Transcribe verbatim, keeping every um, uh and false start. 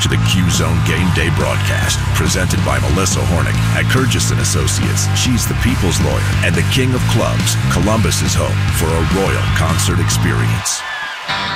to the Q-Zone Game Day broadcast, presented by Melissa Hornick at Kurgis and Associates. She's the people's lawyer and the king of clubs. Columbus is home for a royal concert experience.